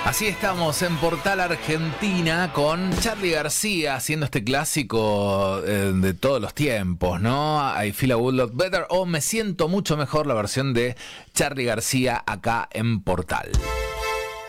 Así estamos en Portal Argentina con Charly García haciendo este clásico de todos los tiempos, ¿no? I Feel a Whole Lot Better o Me Siento Mucho Mejor, la versión de Charly García acá en Portal.